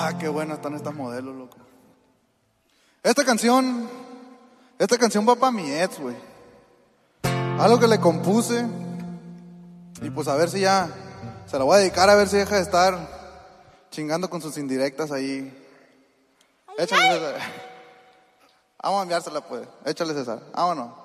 Qué buenas están estas modelos, loco. Esta canción va para mi ex, güey. Algo que le compuse. Y pues a ver si ya se la voy a dedicar, a ver si deja de estar chingando con sus indirectas ahí. Échale, César. Vamos a enviársela, pues. Échale, César. Vámonos.